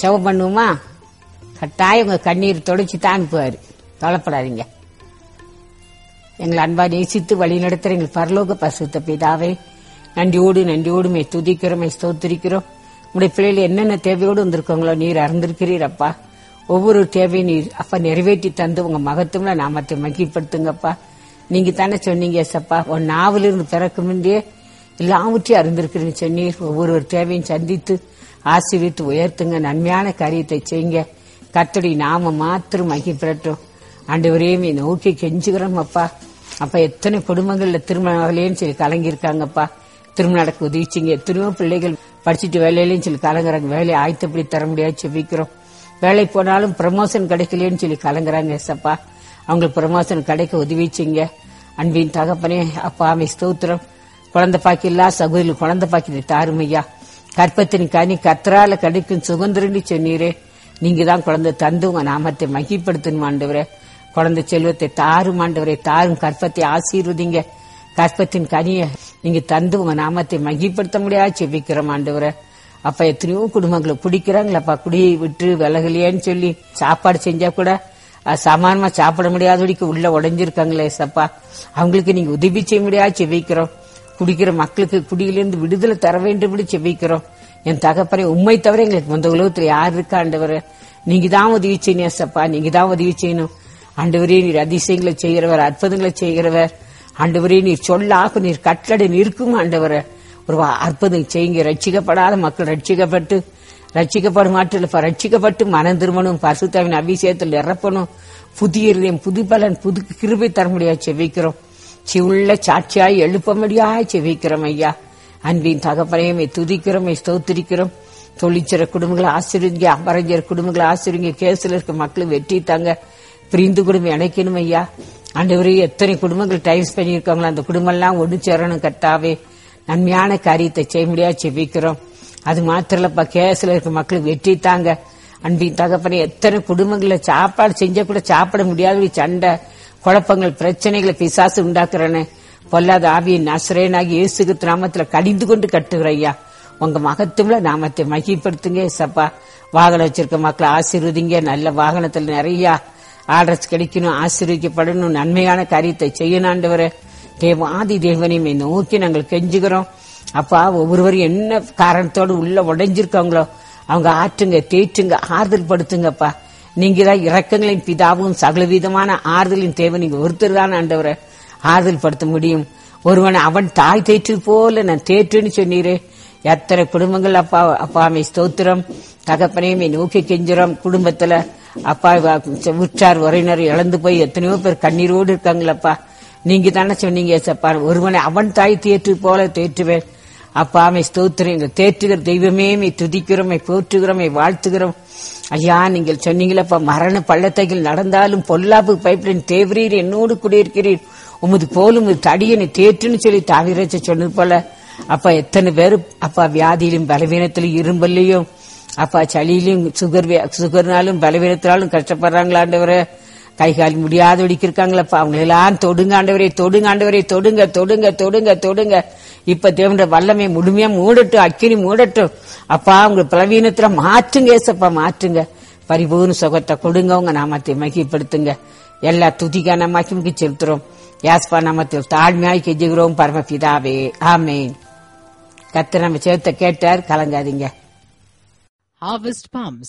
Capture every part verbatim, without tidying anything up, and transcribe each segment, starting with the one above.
செவம் பண்ணுவோமா? கட்டாயம் உங்க கண்ணீர் தொடச்சி தான் அனுப்புவாரு. கவலைப்படாதீங்க. எங்களை அன்பா நேசித்து வழி நடத்துற எங்கள் பரலோக பரிசுத்த பிதாவே, நன்றியோடு நன்றியோடு மே துதிக்கிறோம், மே ஸ்தோத்திரிக்கிறோம். உங்களுடைய பிள்ளைகள் என்னென்ன தேவையோடு வந்திருக்கோங்களோ நீர் அறிந்திருக்கிறீர் அப்பா. ஒவ்வொரு தேவையும் நீர் அப்பா நிறைவேற்றி தந்து உங்க மகத்துவம்ல நாமத்தை மகிழ்படுத்துங்கப்பா. நீங்க தானே சொன்னீங்க ஏசப்பா, உன் நாவிலிருந்து பிறக்கும் முன்பே எல்லாவற்றையும் அறிந்திருக்கிறேன்னு சொன்னீர். ஒவ்வொரு தேவையும் சந்தித்து ஆசீர்வித்து உயர்த்துங்க, நன்மையான காரியத்தை செய்யுங்க. கர்த்தருடைய நாம மாத்திரம் மகிழ்பெறட்டும். ஆண்டவரையும் நோக்கி கெஞ்சுகிறோம் அப்பா. அப்ப எத்தனை குடும்பங்கள்ல திருமணம் சொல்லி கலங்கியிருக்காங்கப்பா. திருமணம் நடக்க உதவிச்சிங்க. எத்தனையோ பிள்ளைகள் படிச்சுட்டு வேலையிலேயும் சொல்லி கலங்குறாங்க. வேலையை ஆயத்தப்படி தர முடியாது செபிக்கிறோம். வேலை போனாலும் ப்ரமோஷன் கிடைக்கலன்னு சொல்லி கலங்குறாங்க ஏசப்பா. அவங்களுக்கு ப்ரமோஷன் கிடைக்க உதவிச்சிங்க. அன்பின் தகப்பனே அப்பா அமை ஸ்தோத்திரம். குழந்தை பாக்கி இல்லா சகோதரி குழந்தை பாக்கி தாருமையா. கற்பத்தின் கனி கர்த்தரால கிடைக்கும் சுதந்திரன்னு சொன்னீரே. நீங்க தான் குழந்தை தந்து உங்க நாமத்தை மகிப்படுத்தணும் ஆண்டவரே. குழந்தை செல்வத்தை தாரும் ஆண்டவரே, தாரும். கற்பத்தை ஆசீர்வதிங்க. கற்பத்தின் கனியை நீங்க தந்து உங்க நாமத்தை மகிப்படுத்த முடியாது செபிக்கிறோம் ஆண்டவரே. அப்ப எத்தனையோ குடும்பங்களை பிடிக்கிறாங்களப்பா. குடியை விட்டு விலகலையேன்னு சொல்லி சாப்பாடு செஞ்சா கூட சமானமா சாப்பிட முடியாதபடிக்கு உள்ள உடைஞ்சிருக்காங்களே சப்பா. அவங்களுக்கு நீங்க உதவி செய்ய முடியாது செபிக்கிறோம். குடிக்கிற மக்களுக்கு குடியிலிருந்து விடுதலை தர வேண்டும் செபிக்கிறோம். என் தகப்பனை உண்மை தவிர எங்களுக்கு இந்த உலகத்துல யார் இருக்கா ஆண்டவரே? நீங்க தான் உதவி செய்யணும் சப்பா. நீங்க தான் உதவி செய்யணும் ஆண்டவரே. நீர் அதிசயங்களை செய்கிறவர், அற்புதங்களை செய்கிறவர் ஆண்டவரே. நீர் சொல்லாக நீர் கட்டளை நிற்கும் ஆண்டவரை. ஒரு அற்புதம் செய்யுங்க. ரட்சிக்கப்படாத மக்கள் ரட்சிக்கப்பட்டு ரட்சிக்கப்பட மாட்டேன் ரட்சிக்கப்பட்டு மனம் திரும்பணும். பரிசுத்தாவின் அபிஷேகத்தில் நிரப்பணும். புதிய இதயம், புது பலன், புது கிருபை தர முடியாது செவிக்கிறோம். சிவுள்ள சாட்சியாய் எழுப்ப முடியாய் செவிக்கிறோம் ஐயா. அன்பின் தகப்பனையுமே துதிக்கிறோம், ஸ்தோத்திரிக்கிறோம். தொழிற்சிற குடும்பங்களை ஆசிரியங்க, அமரஞ்சர் குடும்பங்களை ஆசிரியங்க. கேஸ்ல இருக்க மக்களும் வெற்றி தாங்க. பிரிந்து குடும்பம் இணைக்கணும் ஐயா. ஆண்டவரே, எத்தனை குடும்பங்கள் டைம்ஸ் பண்ணியிருக்காங்களோ அந்த குடும்பம் எல்லாம் ஒன்று சேரணும் கர்த்தாவே. நன்மையான காரியத்தை செய்ய முடியாது செபிக்கிறோம். அது மாத்திரலப்பா, கேஸ்ல இருக்க மக்களுக்கு வெற்றி தாங்க. அன்பின் தகப்பனை எத்தனை குடும்பங்கள சாப்பாடு செஞ்சா கூட சாப்பிட முடியாத சண்டை, குழப்பங்கள், பிரச்சனைகளை பிசாசு உண்டாக்குறேன்னு பொல்லாத ஆவியின் நசரேனாகி இயேசு நாமத்துல கடிந்து கொண்டு கட்டுகிற ஐயா. உங்க மகத்துவம்ல நாமத்தை மகிப்படுத்துங்க சப்பா. வாகனம் வச்சிருக்க மக்களை ஆசீர்வதிங்க. நல்ல வாகனத்துல நிறைய ஆர்டர்ஸ் கிடைக்கணும், ஆசீர்வதிக்கப்படணும், நன்மையான காரியத்தை செய்யணும் ஆண்டவரே. தேவாதி தேவனையுமே நோக்கி நாங்கள் கெஞ்சுகிறோம் அப்பா. ஒவ்வொருவரும் என்ன காரணத்தோடு உள்ள உடைஞ்சிருக்காங்களோ அவங்க ஆற்றுங்க, தேற்றுங்க, ஆறுதல் படுத்துங்கப்பா. நீங்க தான் இரக்கங்களின் பிதாவும் சகலவிதமான ஆறுதலின் தேவை. நீங்க ஒருத்தர் தான் ஆண்டவரை ஆறுதல் படுத்த முடியும். ஒருவன் அவன் தாய் தேற்று போல நான் தேற்றுன்னு சொன்னீரே. எத்தனை குடும்பங்கள் அப்பா அப்பாமை ஸ்தோத்திரம். தகப்பனையுமே நோக்கி கெஞ்சுறோம். குடும்பத்துல அப்பா உற்றார் உறவினர் இழந்து போய் எத்தனையோ பேர் கண்ணீரோடு இருக்காங்களப்பா. நீங்க தானே சொன்னீங்க சப்பா, ஒருவனை அவன் தாய் தேற்று போல தேற்றுவேன். அப்பாமை ஸ்தோத்திரம். தேற்றுகிற தெய்வமே துதிக்கிறோம், போற்றுகிறோம், வாழ்த்துகிறோம் ஐயா. நீங்கள் சொன்னீங்களப்பா, மரண பள்ளத்தைகள் நடந்தாலும் பொல்லாப்பு பைப்லைன் தேவரீர் என்னோடு குடியிருக்கிறீர், உமது போலும் தடியனை தேற்றுன்னு சொல்லி தாவிரச்ச சொன்னது போல அப்பா. எத்தனை பேரு அப்பா வியாதியிலும் பலவீனத்திலும் இரும்பல்லையும் அப்பா சளியிலும் சுகர் சுகர்னாலும் பலவீனத்தினாலும் கஷ்டப்படுறாங்களாண்டவரை. கை கால் முடியாத இருக்காங்களப்பா. அவங்க எல்லாம் தொடுங்க ஆண்டவரே, தொடுங்க ஆண்டவரே, தொடுங்க தொடுங்க தொடுங்க தொடுங்க. இப்ப தேவனுடைய வல்லமை முழுமையா மூடட்டும், அக்கினி மூடட்டும் அப்பா. உங்க பலவீனத்துல மாற்றுங்க ஏசப்பா, மாற்றுங்க. பரிபூர்ண சுகத்தை கொடுங்க. உங்க நாமத்தை மகிப்படுத்துங்க. எல்லா துதிக்கான மகிமைக்கு செலுத்துறோம். யாஸ்பா நாமத்தில் தாழ்மையாய் கெஞ்சுகிறோம் பரமபிதாவே, ஆமென். கர்த்தர் நம்ம சேர்த்த கேட்டார், கலங்காதீங்க. Harvest Palms.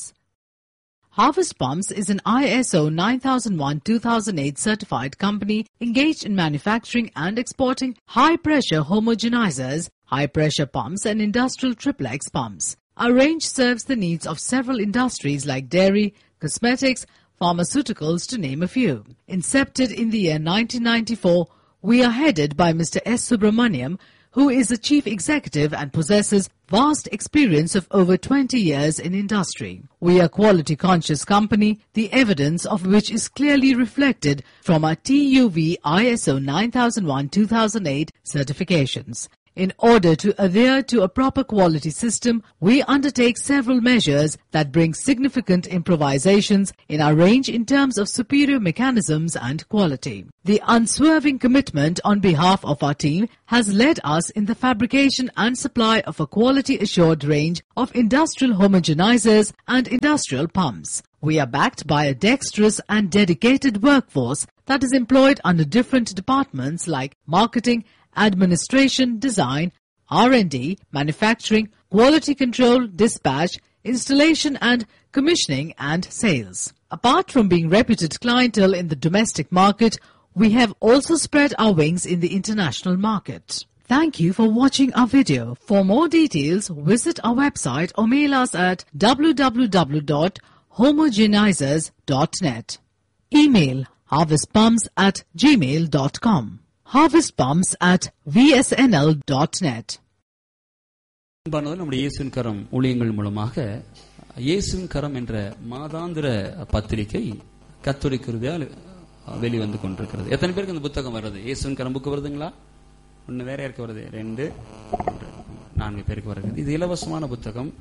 Harvest Palms is an I S O nine thousand one two thousand eight certified company engaged in manufacturing and exporting high-pressure homogenizers, high-pressure pumps and industrial triplex pumps. Our range serves the needs of several industries like dairy, cosmetics, pharmaceuticals to name a few. Incepted in the year nineteen ninety-four, we are headed by Mister S. Subramaniam, who is the chief executive and possesses vast experience of over twenty years in industry. We are a quality-conscious company, the evidence of which is clearly reflected from our T U V I S O nine thousand one two thousand eight certifications. In order to adhere to a proper quality system, we undertake several measures that bring significant improvisations in our range in terms of superior mechanisms and quality. The unswerving commitment on behalf of our team has led us in the fabrication and supply of a quality-assured range of industrial homogenizers and industrial pumps. We are backed by a dexterous and dedicated workforce that is employed under different departments like marketing, administration, design, R and D, manufacturing, quality control, dispatch, installation and commissioning and sales. Apart from being reputed clientele in the domestic market, we have also spread our wings in the international market. Thank you for watching our video. For more details, visit our website or mail us at w w w dot homogenizers dot net. Email harvest pumps at gmail dot com. harvest pumps at v s n l dot net. நம்முடைய இயேசுவின் கரம் ஊழியங்கள் மூலமாக இயேசுவின் கரம் என்ற மாதாந்திர பத்திரிகை கத்தோலிக்க கிருபையால் வெளிவந்து கொண்டிருக்கிறது. எத்தனை பேருக்கு இந்த புத்தகம் வருது? இயேசுவின் கரம் புக்கு வருதுங்களா? ஒன்னு வேற யாருக்கு வருது? ரெண்டு நான்கு பேருக்கு வருது. இது இலவசமான புத்தகம்.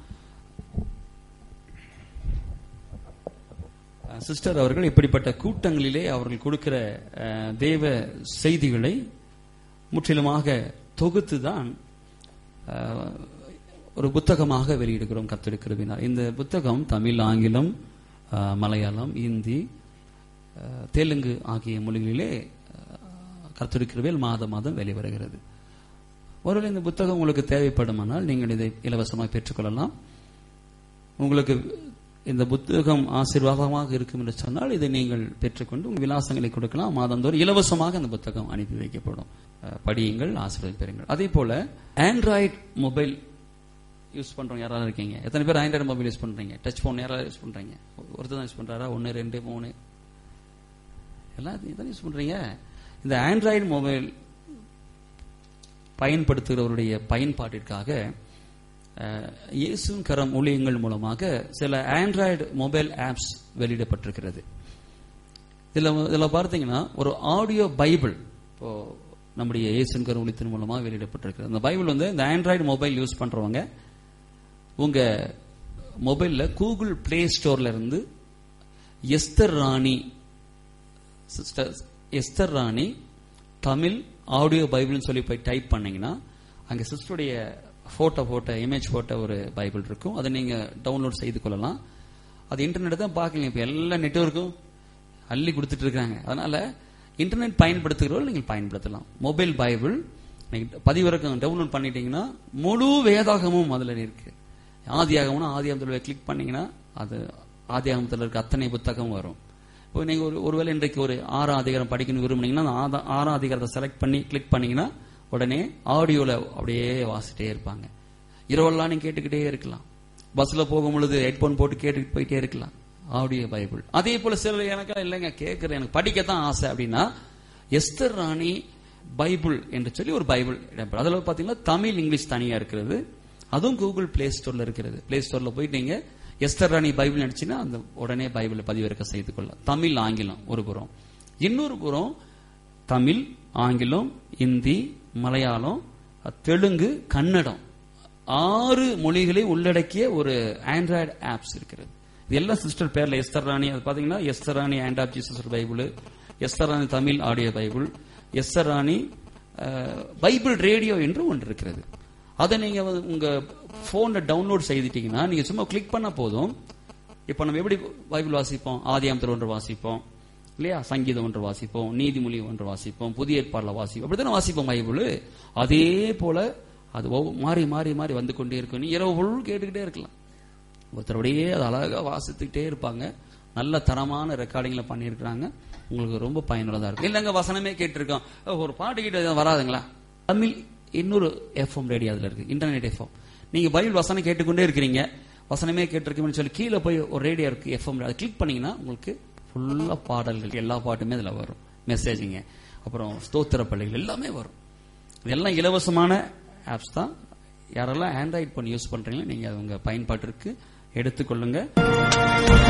சிஸ்டர் அவர்கள் இப்படிப்பட்ட கூட்டங்களிலே அவர்கள் கொடுக்கிற தேவ செய்திகளை முற்றிலுமாக தொகுத்துதான் ஒரு புத்தகமாக வெளியிடுகிறோம் கர்த்தருடைய கிருபையினால். இந்த புத்தகம் தமிழ், ஆங்கிலம், மலையாளம், இந்தி, தெலுங்கு ஆகிய மொழிகளிலே கர்த்தருடைய கிருபையால் மாதம் மாதம் வெளிவருகிறது. ஒருவேளை இந்த புத்தகம் உங்களுக்கு தேவைப்படுமானால் நீங்கள் இதை இலவசமாக பெற்றுக்கொள்ளலாம். உங்களுக்கு இந்த புத்தகம் ஆசீர்வாதமாக இருக்கும் என்று சொன்னால் இதை நீங்கள் பெற்றுக்கொண்டு உங்கள் விலாசங்களை கொடுக்கலாம். மாதந்தோறும் இலவசமாக அந்த புத்தகம் அனுப்பி வைக்கப்படும். படியுங்கள், ஆசீர்வாதம் பெறுங்கள். அதே போல ஆண்ட்ராய்டு மொபைல் யூஸ் பண்றவங்க யாராவது இருக்கீங்க? எத்தனை பேர் ஆண்ட்ராய்டு மொபைல் யூஸ் பண்றீங்க? டச் போன் யாராவது யூஸ் பண்றீங்க? ஒருத்தர் தான் யூஸ் பண்றாரா? ஒன்னு, ரெண்டு, மூணு எல்லாம் இதான் யூஸ் பண்றீங்க. இந்த ஆண்ட்ராய்டு மொபைல் பயன்படுத்துகிறவருடைய பயன்பாட்டிற்காக இயேசுவின் கரம் ஊழியங்கள் மூலமாக சில ஆண்ட்ராய்டு மொபைல் ஆப்ஸ் வெளியிடப்பட்டிருக்கிறது. இதுல இதுல பார்த்தீங்கன்னா ஒரு ஆடியோ பைபிள் இப்போ நம்முடைய இயேசுவின் கரம் ஊழியத்தின் மூலமாக வெளியிடப்பட்டிருக்கிறது. அந்த பைபிள் வந்து இந்த ஆண்ட்ராய்டு மொபைல் யூஸ் பண்றவங்க உங்க மொபைல்ல கூகுள் பிளே ஸ்டோர்ல இருந்து எஸ்தர் ராணி எஸ்தர் ராணி தமிழ் ஆடியோ பைபிள்னு சொல்லி போய் டைப் பண்ணீங்கன்னா அங்க சிஸ்டருடைய போட்டோ போட்ட இமேஜ் போட்ட ஒரு பைபிள் இருக்கும். அதை நீங்க டவுன்லோட் செய்து கொள்ளலாம். அது இன்டர்நெட் தான் பார்க்கலீங்க. இப்ப எல்லா நெட்வொர்க்கும் அள்ளி கொடுத்துட்டு இருக்காங்க. அதனால இன்டர்நெட் பயன்படுத்துகிறவர்கள் நீங்கள் பயன்படுத்தலாம். மொபைல் பைபிள் நீங்க பதிவிறக்கம் டவுன்லோட் பண்ணிட்டீங்கன்னா முழு வேதாகமும் அதுல இருக்கு. ஆதியாகம்னா ஆதியாகமத்தில் கிளிக் பண்ணீங்கன்னா அது ஆதியாகமத்தில் இருக்க அத்தனை புத்தகம் வரும். இப்போ நீங்க ஒரு ஒருவேளை இன்றைக்கு ஒரு ஆறாம் அதிகாரம் படிக்கணும் விரும்புனீங்கன்னா ஆறாம் அதிகாரத்தை செலக்ட் பண்ணி கிளிக் பண்ணீங்கன்னா உடனே ஆடியோல அப்படியே வாசிட்டே இருப்பாங்க. இரவெல்லாம் நீங்க கேட்டுக்கிட்டே இருக்கலாம். பஸ்ல போகும் பொழுது ஹெட்போன் போட்டு கேட்டுக்கிட்டு போயிட்டே இருக்கலாம். Audio Bible. அதே போல சிலர் எனக்கு இல்லைங்க கேட்கறேன், எனக்கு படிக்கத்தான் ஆசை அப்படின்னா எஸ்தர் ராணி பைபிள் என்று சொல்லி ஒரு பைபிள் இடம்பெறும். அதுல பாத்தீங்கன்னா தமிழ், இங்கிலீஷ் தனியா இருக்கிறது. அதுவும் கூகுள் பிளே ஸ்டோர்ல இருக்கிறது. பிளே ஸ்டோர்ல போயிட்டு நீங்க எஸ்தர் ராணி பைபிள் நினைச்சுன்னா அந்த உடனே பைபிளை பதிவிறக்க செய்து கொள்ள. தமிழ், ஆங்கிலம் ஒரு புறம், இன்னொரு புறம் தமிழ், ஆங்கிலம், இந்தி, மலையாளம், தெலுங்கு, கன்னடம் ஆறு மொழிகளை உள்ளடக்கிய ஒரு ஆண்ட்ராய்டு ஆப்ஸ் இருக்கிறது. இது எல்லாம் சிஸ்டர் பேர்ல எஸ்தர் ராணி. அது பாத்தீங்கன்னா Esther Rani and app Jesus Bible, Esther Rani Tamil audio Bible, Esther Rani Bible radio என்று ஒன்று இருக்கிறது. அதை நீங்க உங்க போன்ல டவுன்லோட் செய்துட்டீங்கன்னா நீங்க சும்மா கிளிக் பண்ண போதும். இப்ப நம்ம எப்படி பைபிள் வாசிப்போம்? ஆதியாகமத்தில் ஒன்று வாசிப்போம் இல்லையா, சங்கீதம் ஒன்று வாசிப்போம், நீதிமொழி ஒன்று வாசிப்போம், புதிய ஏற்பாடுல வாசிப்போம், அப்படித்தானே வாசிப்போம் பைபிள். அதே போல அது மாறி மாறி மாறி வந்து கொண்டே இருக்கும். நீ இரவு பொருள் கேட்டுக்கிட்டே இருக்கலாம். ஒருத்தருடையே அது அழகா வாசித்துக்கிட்டே இருப்பாங்க. நல்ல தரமான ரெக்கார்டிங்ல பண்ணியிருக்கிறாங்க. உங்களுக்கு ரொம்ப பயனுள்ளதா இருக்கும். இல்லங்க வசனமே கேட்டிருக்கோம், ஒரு பாட்டு கிட்ட வராதுங்களா? தமிழ் இன்னொரு எஃப்எம் ரேடியோ அதுல இருக்கு, இன்டர்நெட் எஃப்எம். நீங்க பைபிள் வசனம் கேட்டுக்கொண்டே இருக்கிறீங்க, வசனமே கேட்டிருக்கீங்கன்னு சொல்லி கீழே போய் ஒரு ரேடியோ இருக்கு எஃப்எம், அதை கிளிக் பண்ணீங்கன்னா உங்களுக்கு ஃபுல்லா பாடல்கள், எல்லா பாட்டுமே அதுல வரும். மெசேஜிங்க, அப்புறம் ஸ்தோத்திர பள்ளிகள் எல்லாமே வரும். இதெல்லாம் இலவசமான ஆப்ஸ் தான். யாரெல்லாம் ஆண்ட்ராய்டு பண்ணி யூஸ் பண்றீங்களோ நீங்க உங்க பயன்பாட்டிற்கு எடுத்துக்கொள்ளுங்க.